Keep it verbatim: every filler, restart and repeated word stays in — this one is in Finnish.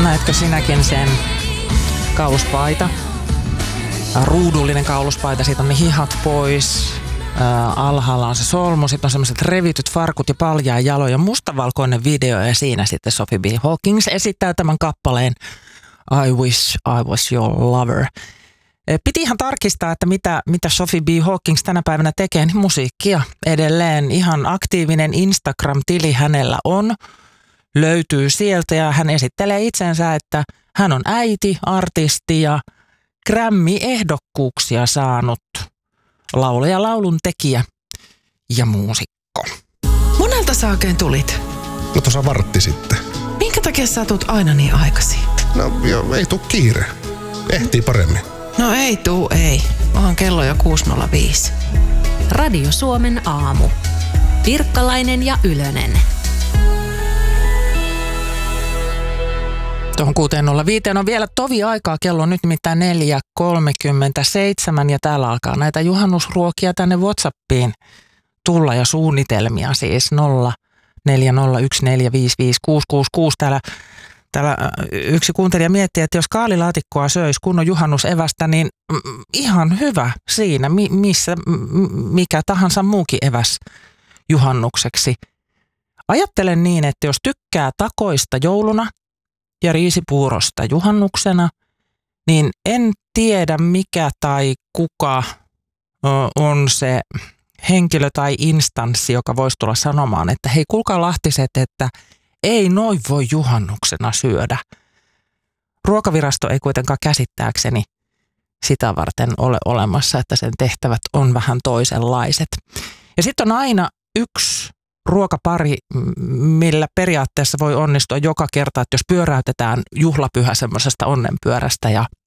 Näetkö sinäkin sen kauluspaita? Ruudullinen kauluspaita, siitä on ne hihat pois. Ää, alhaalla on se solmu, sitten on semmoiset revityt farkut ja paljaa jaloja. Mustavalkoinen video ja siinä sitten Sophie B. Hawkins esittää tämän kappaleen I Wish I Was Your Lover. Piti ihan tarkistaa, että mitä, mitä Sophie B. Hawkins tänä päivänä tekee, niin musiikkia edelleen. Ihan aktiivinen Instagram-tili hänellä on, löytyy sieltä ja hän esittelee itsensä, että hän on äiti, artisti ja Grammy-ehdokkuuksia saanut laulaja, laulun tekijä ja muusikko. Monelta sä oikein tulit? No tuossa vartti sitten. Minkä takia sä tulet aina niin aikaisin? No joo, ei tuu kiire. Ehtii paremmin. No ei tuu, ei. Onhan kello jo kuusi nolla viisi. Radio Suomen aamu. Pirkkalainen ja Ylönen. Tuohon kuuteen nolla viiteen on vielä tovi aikaa. Kello on nyt nimittäin neljä kolmekymmentäseitsemän ja täällä alkaa näitä juhannusruokia tänne WhatsAppiin tulla ja suunnitelmia. Siis nolla neljä nolla yksi neljä viisi viisi kuusi kuusi kuusi. Täällä, täällä yksi kuuntelija miettii, että jos kaalilaatikkoa söisi kunnon juhannusevästä, niin ihan hyvä siinä, missä mikä tahansa muukin eväs juhannukseksi. Ajattelen niin, että jos tykkää takoista jouluna ja riisipuurosta juhannuksena, niin en tiedä mikä tai kuka on se henkilö tai instanssi, joka voisi tulla sanomaan, että hei kuulkaa lahtiset, että ei noin voi juhannuksena syödä. Ruokavirasto ei kuitenkaan käsittääkseni sitä varten ole olemassa, että sen tehtävät on vähän toisenlaiset. Ja sitten on aina yksi ruokapari, millä periaatteessa voi onnistua joka kerta, että jos pyöräytetään juhlapyhä semmoisesta onnenpyörästä ja